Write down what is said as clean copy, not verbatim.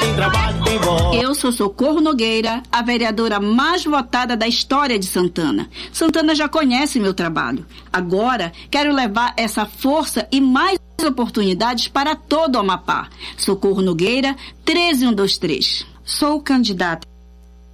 quem trabalha tem voz. Eu sou Socorro Nogueira, a vereadora mais votada da história de Santana. Santana já conhece meu trabalho. Agora, quero levar essa força e mais oportunidades para todo o Amapá. Socorro Nogueira, 13123. Sou candidata